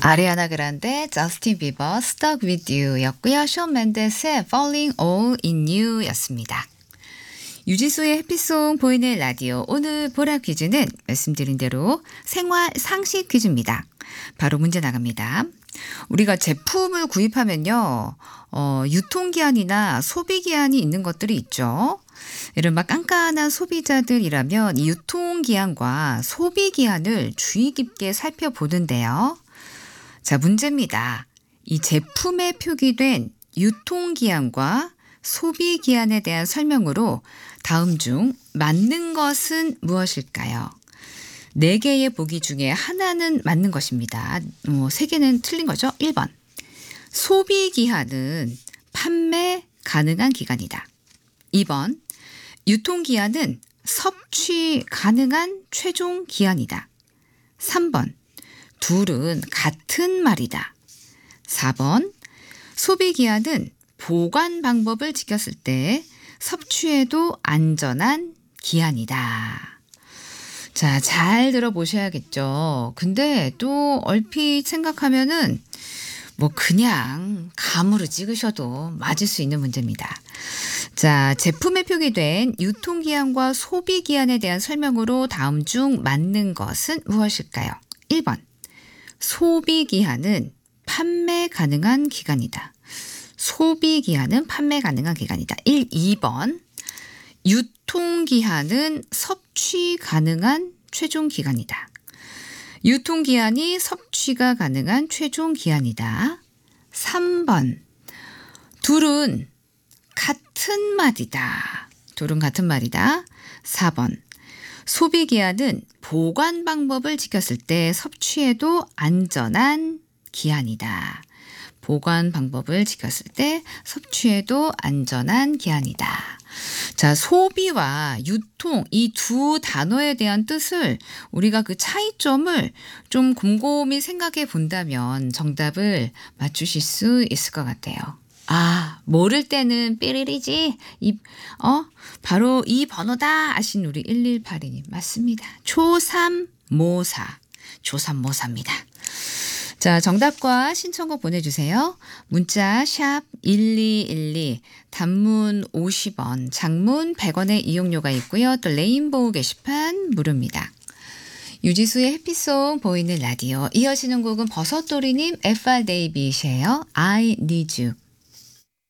아리아나 그란데, 저스틴 비버, Stuck with You 였고요. 션 맨데스의 Falling All in You 였습니다. 유지수의 해피송 보이는 라디오. 오늘 보라 퀴즈는 말씀드린 대로 생활 상식 퀴즈입니다. 바로 문제 나갑니다. 우리가 제품을 구입하면요. 유통기한이나 소비기한이 있는 것들이 있죠. 이른바 깐깐한 소비자들이라면 이 유통기한과 소비기한을 주의 깊게 살펴보는데요. 자, 문제입니다. 이 제품에 표기된 유통기한과 소비기한에 대한 설명으로 다음 중 맞는 것은 무엇일까요? 4개의 보기 중에 하나는 맞는 것입니다. 3개는 틀린 거죠. 1번. 소비기한은 판매 가능한 기간이다. 2번. 유통기한은 섭취 가능한 최종 기한이다. 3번. 둘은 같은 말이다. 4번. 소비기한은 보관 방법을 지켰을 때 섭취에도 안전한 기한이다. 자, 잘 들어보셔야겠죠. 근데 또 얼핏 생각하면은 그냥 감으로 찍으셔도 맞을 수 있는 문제입니다. 자, 제품에 표기된 유통기한과 소비기한에 대한 설명으로 다음 중 맞는 것은 무엇일까요? 1번. 소비기한은 판매 가능한 기간이다. 소비기한은 판매 가능한 기간이다. 2번. 유통기한은 섭취 가능한 최종 기간이다. 유통기한이 섭취가 가능한 최종 기한이다. 3번. 둘은 같은 말이다. 둘은 같은 말이다. 4번. 소비기한은 보관 방법을 지켰을 때 섭취에도 안전한 기한이다. 보관 방법을 지켰을 때 섭취에도 안전한 기한이다. 자, 소비와 유통 이 두 단어에 대한 뜻을 우리가 그 차이점을 좀 곰곰이 생각해 본다면 정답을 맞추실 수 있을 것 같아요. 아, 모를 때는 삐리리지. 바로 이 번호다 하신 우리 1182님 맞습니다. 조삼모사. 조삼모사입니다. 자, 정답과 신청곡 보내주세요. 문자 샵 1212, 단문 50원, 장문 100원의 이용료가 있고요. 또 레인보우 게시판 무료입니다. 유지수의 해피송 보이는 라디오. 이어지는 곡은 버섯돌이님, FR 데이빗이에요. I need you.